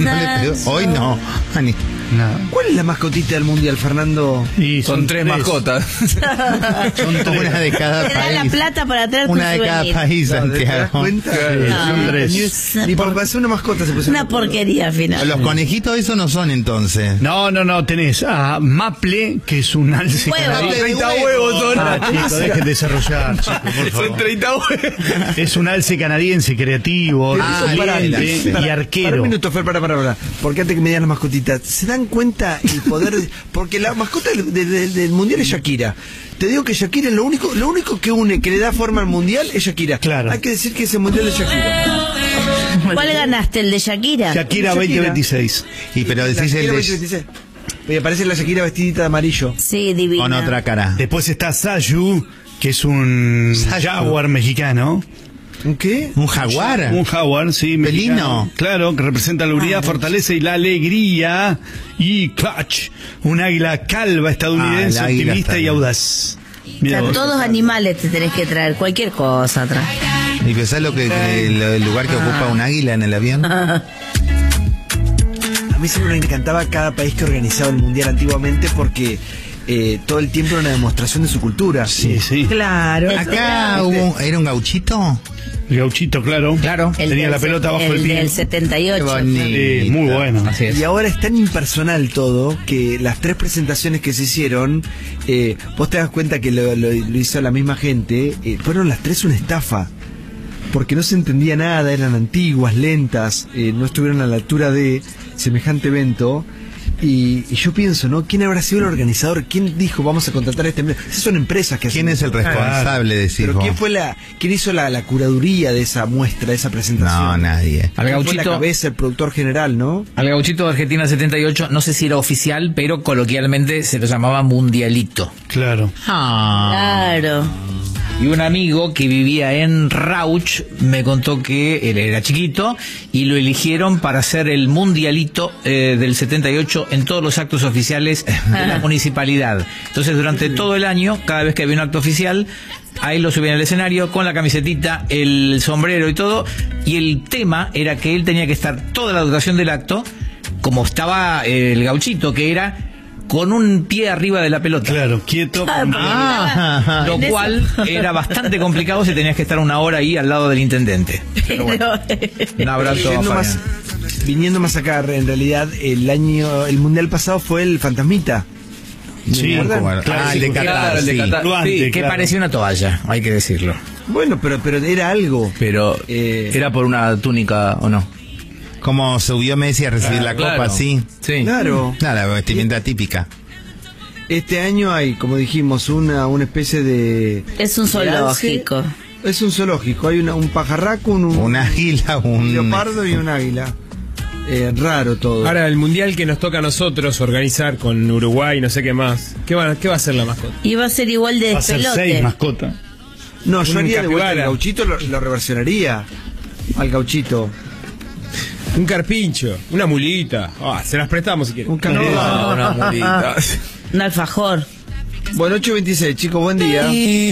No le pegó. Hoy no. Ani. No. ¿Cuál es la mascotita del mundial, Fernando? Y Son tres mascotas. Son una de cada Te da la país. plata para traer tu Una de cada souvenir. país, ¿Te das Santiago. cuenta? son tres. Ni por hacer una mascota se puso. Una porquería final. Los conejitos esos no son entonces. No, tenés a Maple, que es un alce Huevo. canadiense. 30 huevos son. Ah, chicos, dejen desarrollar, chicos, por favor. Son 30 huevos. Es un alce canadiense creativo, valiente y arquero. Para un minuto, Fer, para. Porque antes que me digan las mascotitas, ¿se dan cuenta el poder? Porque la mascota del mundial es Shakira. Te digo que Shakira es lo único que une, que le da forma al mundial es Shakira. Claro. Hay que decir que ese mundial es Shakira. ¿Cuál ganaste? ¿El de Shakira? Shakira 2026. Y pero La decís el Shakira de 2026. Me parece la Shakira vestidita de amarillo. Sí, divina. con otra cara. Después está Sayu, que es un jaguar mexicano. ¿Un qué? ¿Un jaguar? Un jaguar, sí, Pelino. mexicano. Claro, que representa la unidad, fortaleza y la alegría. Y Clutch, un águila calva estadounidense, Ah, el águila optimista está y bien. audaz. O Mirá sea, vos. todos animales te tenés que traer, cualquier cosa atrás. ¿Y pensás el lugar que ocupa un águila en el avión? A mí siempre me encantaba cada país que organizaba el mundial antiguamente porque todo el tiempo era una demostración de su cultura. Sí, sí. Claro. Acá ¿era un gauchito? El gauchito, claro. Claro. Tenía la pelota bajo el pie. del 78. Qué bonito. Muy bueno. Así es. Y ahora es tan impersonal todo que las tres presentaciones que se hicieron, vos te das cuenta que lo hizo la misma gente, fueron las tres una estafa. Porque no se entendía nada, eran antiguas, lentas, no estuvieron a la altura de semejante evento. Y yo pienso, ¿no? ¿Quién habrá sido el organizador? ¿Quién dijo vamos a contratar a este empresa? Esas son empresas que ¿Quién hacen es el esto. responsable, decís Pero vos? ¿quién hizo la curaduría de esa muestra, de esa presentación? No, nadie. Al ¿Quién fue la gauchito, cabeza, el productor general, ¿no? al gauchito de Argentina 78, no sé si era oficial, pero coloquialmente se lo llamaba mundialito. Claro. Claro. Y un amigo que vivía en Rauch me contó que él era chiquito y lo eligieron para hacer el mundialito del 78 en todos los actos oficiales de la municipalidad. Entonces durante todo el año, cada vez que había un acto oficial, ahí lo subían al escenario con la camisetita, el sombrero y todo, y el tema era que él tenía que estar toda la duración del acto como estaba el gauchito, que era con un pie arriba de la pelota. Claro, quieto. Lo cual era bastante complicado si tenías que estar una hora ahí al lado del intendente. Pero bueno, un abrazo a Yendo Fabián. viniendo más acá, en realidad el mundial pasado fue el Fantasmita. Sí, ¿Recuerdan? Claro, el de Qatar, Claro, el de sí. Qatar. Luante, Sí, que claro. parecía una toalla, hay que decirlo. Bueno, pero era algo. Pero, ¿era por una túnica o no? Como subió Messi a recibir la Claro. copa, sí. Sí. Claro. Nada, vestimenta típica. Este año hay, como dijimos, una especie de... Es un zoológico. Es un zoológico. Hay un pajarraco, Un águila, un leopardo y un águila. Raro todo. Ahora, el mundial que nos toca a nosotros organizar con Uruguay, no sé qué más. ¿Qué va a hacer la mascota? Y va a ser igual de Va a ser 6 despelote. mascotas. No, yo un haría de vuelta al capibara. gauchito, lo reversionaría al gauchito. Un carpincho, una mulita. Se las prestamos si quieren. Un carpincho. No, una mulita. Un alfajor. Bueno, 8:26, chicos, buen día.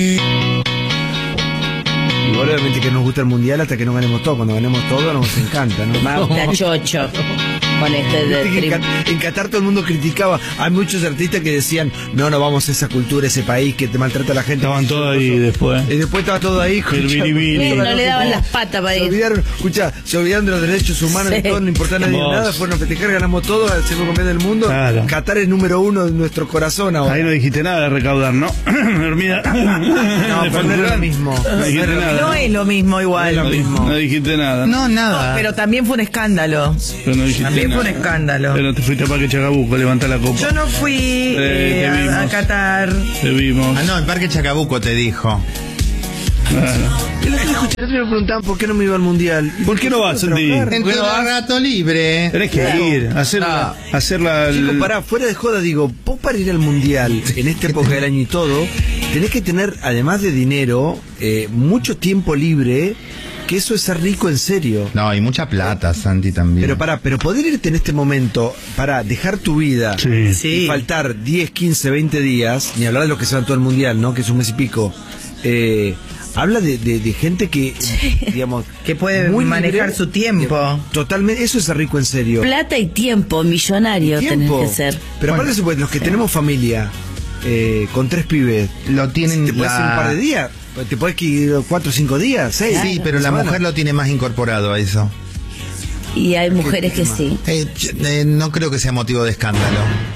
Igual obviamente que nos gusta el mundial hasta que no ganemos todo. Cuando ganemos todo nos encanta, ¿no? Bauta chocho. Con este de Viste que en Qatar todo el mundo criticaba. Hay muchos artistas que decían, no vamos a esa cultura, ese país que te maltrata a la gente. Estaban todos ahí después. Y después estaba todo ahí. El biribiri. No le daban las patas para Se ir. olvidaron, se olvidaron de los derechos humanos Sí. y todo, no importa a nadie Vos. nada, fueron a festejar, ganamos todo, al segundo campeón del mundo. Claro. Qatar es número 1 de nuestro corazón ahora. Ahí no dijiste nada de recaudar, ¿no? Dormida. No, pero no es lo mismo. No dijiste nada. No es lo mismo igual. No es lo mismo. No dijiste nada. No, nada. Pero también fue un escándalo. Pero no dijiste También fue nada. un escándalo. Pero te fuiste a Parque Chacabuco a levantar la copa. Yo no fui Te a vimos. Qatar. Te vimos. Ah, no, en Parque Chacabuco te dijo. Claro. El otro día me preguntaban por qué no me iba al mundial. ¿Por qué no vas, Santi? trabajar. En tu rato libre. Tenés que ir, hacerla. Chicos, pará, fuera de joda, digo, vos para ir al mundial en esta época del año y todo, tenés que tener, además de dinero, mucho tiempo libre, que eso es ser rico en serio. No, y mucha plata, Santi, también. Pero poder irte en este momento para dejar tu vida Sí. y faltar 10, 15, 20 días, ni hablar de los que se van todo el mundial, ¿no? Que es un mes y pico, habla de gente que, digamos, Que puede muy manejar libre, su tiempo. Totalmente, eso es ser rico en serio. Plata y tiempo, millonario tenés que ser. Pero aparte, los que tenemos familia, con 3 pibes, Lo tienen te puedes ir un par de días, te puedes ir 4 o 5 días, 6. Sí, pero la mujer lo tiene más incorporado a eso. Y hay mujeres que sí. No creo que sea motivo de escándalo.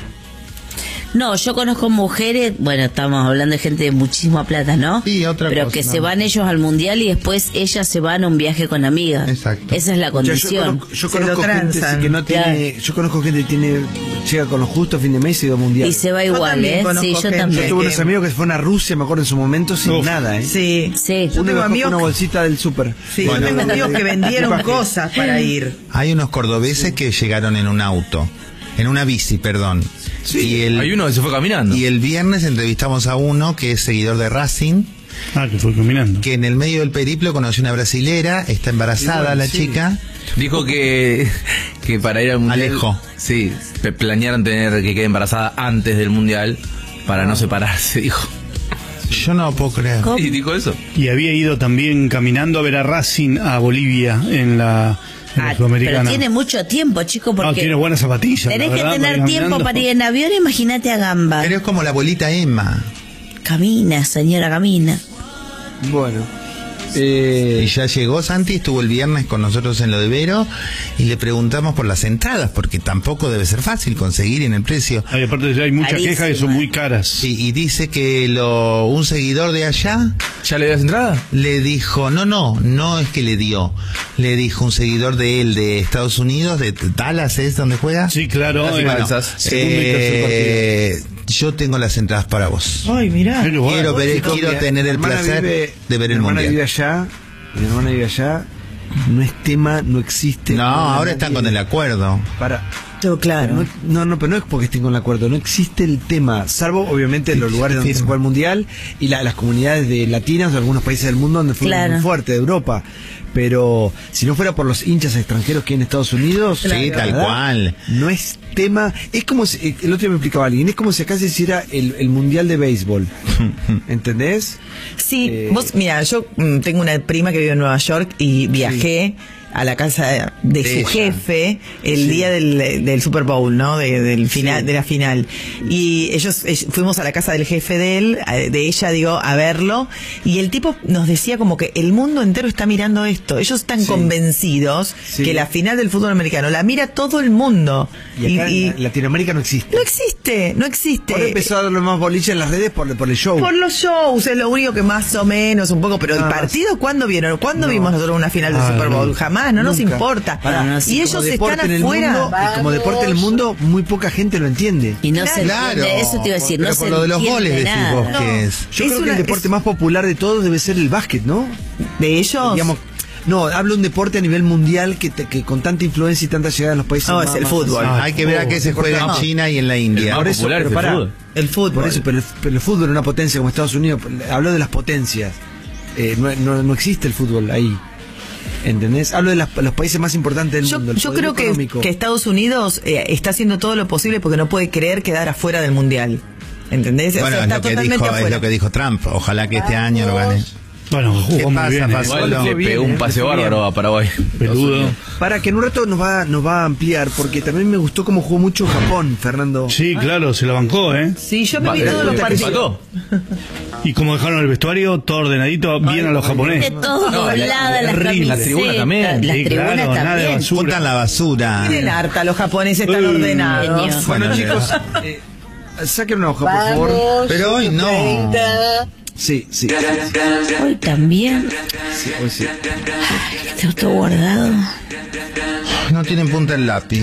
No, yo conozco mujeres, bueno, estamos hablando de gente de muchísima plata, ¿no? Sí, otra Pero cosa, que ¿no? se van ellos al mundial y después ellas se van a un viaje con amigas. Exacto. Esa es la condición. Yo Se lo conozco gente transan. que no tiene, yo conozco gente que tiene, llega con lo justo a fin de mes y se va a mundial. Y se va Yo igual, también ¿eh? conozco Sí, yo gente. Yo también. tuve unos amigos que se fueron a Rusia, me acuerdo en su momento, sin Uf. nada, ¿eh? Sí. Sí. Yo Uno tengo dejó amigos una bolsita del súper. Sí, Bueno. yo tengo amigos que vendieron Equipaje. cosas para ir. Hay unos cordobeses que llegaron en un auto, en una bici, perdón. Sí. Hay uno que se fue caminando. Y el viernes entrevistamos a uno que es seguidor de Racing, Que fue caminando. que en el medio del periplo conoció una brasilera, está embarazada Igual, la sí. chica. Dijo que para ir al mundial. Alejo. Sí, planearon tener que quede embarazada antes del mundial para no separarse, dijo. Yo no puedo creer. ¿Cómo? Y dijo eso. Y había ido también caminando a ver a Racing a Bolivia en la Pero Sudamericana. tiene mucho tiempo, chico, porque Tiene buenas zapatillas. tenés la que verdad, tener ir tiempo caminando. para ir en avión. Imagínate a Gamba. Pero es como la abuelita Emma. Camina, señora, camina. Bueno. Y ya llegó Santi, estuvo el viernes con nosotros en lo de Vero y le preguntamos por las entradas, porque tampoco debe ser fácil conseguir en el precio. Ay, aparte hay muchas Carísima. quejas que son muy caras. Sí, y dice que un seguidor de allá ¿Ya le das entrada? le dijo, no es que le dio, le dijo un seguidor de él de Estados Unidos, de Dallas, ¿es donde juega? Sí, claro. Las finanzas. segundo y tercer partido. Yo tengo las entradas para vos. Ay, mirá. Qué lugar. Quiero tener el placer de ver el Mi hermana mundial. vive allá, mi hermana vive allá, no es tema, no existe. No, ahora están con el acuerdo. Para. Todo claro. No, pero no es porque estén con el acuerdo, no existe el tema, salvo obviamente en los lugares donde se juega el mundial y las comunidades de latinas o algunos países del mundo donde fue Claro. muy fuerte, de Europa. Pero si no fuera por los hinchas extranjeros que hay en Estados Unidos, Sí, la tal verdad, cual. no es tema. Es como si, el otro día me explicaba alguien, es como si acá se hiciera el mundial de béisbol. ¿Entendés? Sí, vos, mira, yo tengo una prima que vive en Nueva York y viajé a la casa de su ella. jefe el día del Super Bowl, ¿no? Del final, de la final. Y fuimos a la casa del jefe de él, de ella, digo, a verlo. Y el tipo nos decía como que el mundo entero está mirando esto. Ellos están convencidos que la final del fútbol americano la mira todo el mundo. Y acá en Latinoamérica no existe. no existe. Ahora empezó a darle más boliche en las redes por el show. Por los shows, es lo único que más o menos, un poco, pero el partido, ¿cuándo vieron? ¿Cuándo vimos nosotros una final del Super Bowl? Jamás, no nos Nunca. importa. Pará, Y ellos como están deporte en el afuera. mundo, y como deporte en el mundo, muy poca gente lo entiende. Y no se Claro. entiende, eso te iba a decir, Pero no por se lo de los entiende goles decís nada. vos No. que es. Yo Es creo que el deporte más popular de todos debe ser el básquet, ¿no? De ellos. Digamos, no, hablo de un deporte a nivel mundial que con tanta influencia y tanta llegada en los países. No, más- es el más fútbol. así. Hay que ver a qué se juega en No. China y en la India. Por eso, popular pero es el pará. fútbol. El fútbol. Por eso, pero el fútbol es una potencia como Estados Unidos. Hablo de las potencias. No existe el fútbol ahí. ¿Entendés? Hablo de los países más importantes del mundo. El Yo poder creo económico. que Estados Unidos está haciendo todo lo posible porque no puede creer quedar afuera del mundial. ¿Entendés? O Bueno, sea, es está lo, que totalmente dijo, es afuera. lo que dijo Trump. Ojalá que este año lo gane. Bueno, ¿Qué jugó muy pasa, bien. Pascual? Igual le le fue pegó bien, un paseo le fue bárbaro bien. a Paraguay. Peludo. Para que en un rato nos va a ampliar, porque también me gustó cómo jugó mucho Japón, Fernando. Sí, claro, se la bancó, ¿eh? Sí, yo me vi todos los partidos. Empató. Y como dejaron el vestuario, todo ordenadito, bien a los De japoneses. todo No, doblada, las terrible. La tribuna camisetas, también. las Sí, tribunas claro, nada de también. basura. Juntan la basura. Tienen harta, los japoneses están ordenados. genio. Bueno, Bueno, chicos, saquen una hoja, por favor. Pero hoy no. Sí. Hoy también. Sí, hoy sí. Está todo guardado. No tienen punta el lápiz.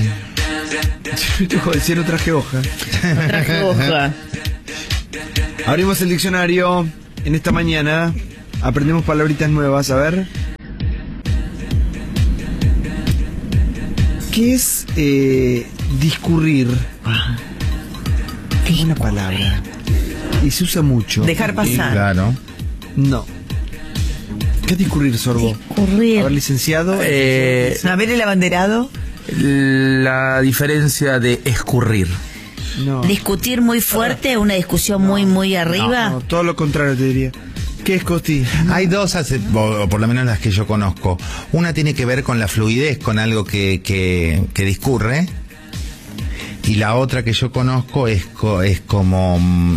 Hijo del cielo traje hoja. Traje hoja. Abrimos el diccionario en esta mañana. Aprendemos palabritas nuevas. A ver. ¿Qué es discurrir? Es una palabra. Y se usa mucho. Dejar pasar. Claro. No. ¿Qué es discurrir, Sorbo? Discurrir. A ver, licenciado. A ver el abanderado. La diferencia de escurrir. No. Discutir muy fuerte, una discusión muy, muy arriba. No, todo lo contrario te diría. ¿Qué es, Costi? Hay dos, o por lo menos las que yo conozco. Una tiene que ver con la fluidez, con algo que discurre. Y la otra que yo conozco es como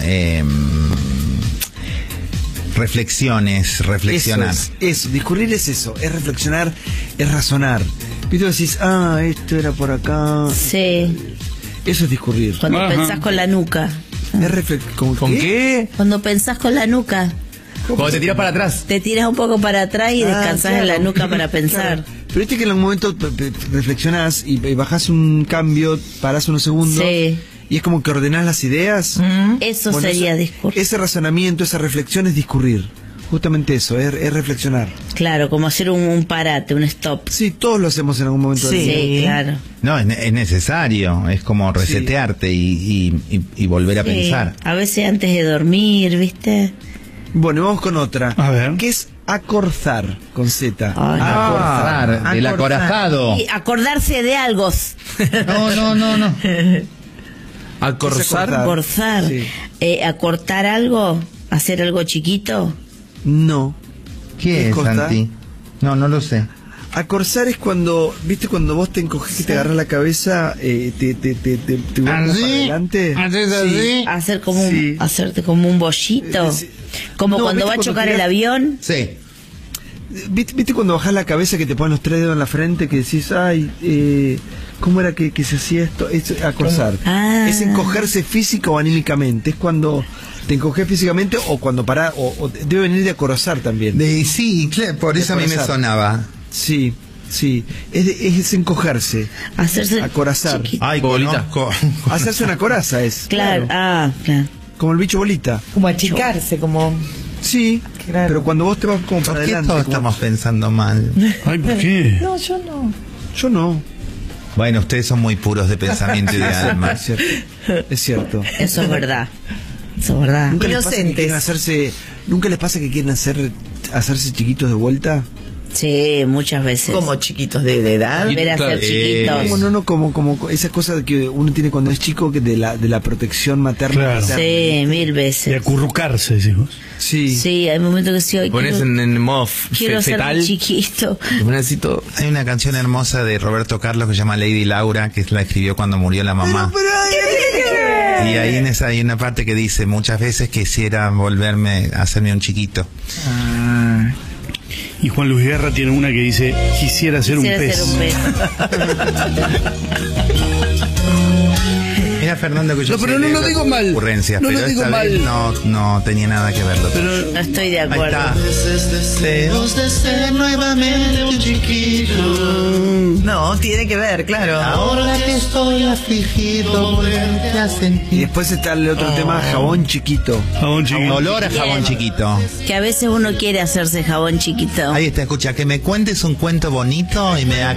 reflexionar. Eso, discurrir es eso, es reflexionar, es razonar. Viste, decís, esto era por acá. Sí. Eso es discurrir. Cuando Ajá. pensás con la nuca. Es ¿Con qué? Cuando pensás con la nuca. Cuando te tiras para atrás. Te tiras un poco para atrás y descansás en la nuca para pensar. Claro. Pero viste que en algún momento reflexionás y bajás un cambio, parás unos segundos. Sí. Y es como que ordenás las ideas. Eso Bueno, sería discurso. Ese razonamiento, esa reflexión es discurrir. Justamente eso, es reflexionar. Claro, como hacer un parate, un stop. Sí, todos lo hacemos en algún momento del Sí. día. Sí, claro. No, es necesario. Es como resetearte y volver a Sí. pensar. A veces antes de dormir, ¿viste? Bueno, vamos con otra. A ver. ¿Qué es acorzar con Z? Ay. Acorzar, el acorazado. Y acordarse de algo. No. Acorzar. Acorzar. Sí. Acortar algo. Hacer algo chiquito. No. ¿Qué es, Costa? Santi? No lo sé. Acorzar es cuando, ¿viste cuando vos te encoges y te agarras la cabeza, te vuelves para adelante? ¿Haces así? Hacer como Sí. hacerte como un bollito. Sí. Como No, cuando ¿viste va a cuando chocar tirás? el avión. Sí. ¿Viste cuando bajás la cabeza que te ponen los 3 dedos en la frente que decís, ¿cómo era que se hacía esto? Es acorzar. Ah. Es encogerse física o anímicamente. Es cuando te encoges físicamente o cuando parás, o debe venir de acorazar también. Sí, claro, por eso a mí me acorazar. sonaba. Sí. Es encogerse. Hacerse Acorazar. chiquito. Ay, Bolita. conozco. Hacerse una coraza es. Claro. Claro. Como el bicho bolita. Como achicarse, como... Sí, Claro. pero cuando vos te vas como para ¿Por qué adelante. todos como- estamos pensando mal? Ay, ¿por qué? No, yo no. Yo no. Bueno, ustedes son muy puros de pensamiento y de alma. Es cierto. Es cierto. Eso es verdad. Eso es verdad. ¿Nunca les pasa que Inocentes. quieren ¿Nunca les pasa que quieren hacerse chiquitos de vuelta? Sí, muchas veces. Como chiquitos de edad. Volver a ser chiquitos. Como esa cosa que uno tiene cuando es chico, que de la protección materna. Claro. paterna. Sí, mil De veces. acurrucarse, decís vos. Sí. Sí, hay momentos que sí. Hoy Pones en modo quiero ser fetal. chiquito. Te pones así todo. Hay una canción hermosa de Roberto Carlos que se llama Lady Laura, que la escribió cuando murió la mamá. Y ahí en esa hay una parte que dice, muchas veces quisiera volverme a hacerme un chiquito. Y Juan Luis Guerra tiene una que dice, quisiera ser un Quisiera pez. ser un pez. Era Fernando que yo No, pero sé no de lo esas digo mal. ocurrencias, No lo pero digo esta vez mal. no tenía nada que verlo. No estoy de Ahí acuerdo. está. Deseos de ser nuevamente un chiquito. No, tiene que ver, claro. Ahora que estoy afligido, volverte a Y sentir. después está el otro tema, jabón chiquito. Jabón chiquito. Olor a jabón chiquito. Que a veces uno quiere hacerse jabón chiquito. Ahí está, escucha, que me cuentes un cuento bonito y me